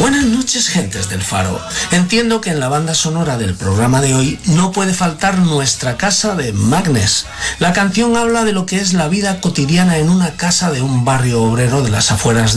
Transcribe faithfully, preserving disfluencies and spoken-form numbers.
Buenas noches, gentes del Faro. Entiendo que en la banda sonora del programa de hoy no puede faltar Nuestra casa de Magnes. La canción habla de lo que es la vida cotidiana en una casa de un barrio obrero de las afueras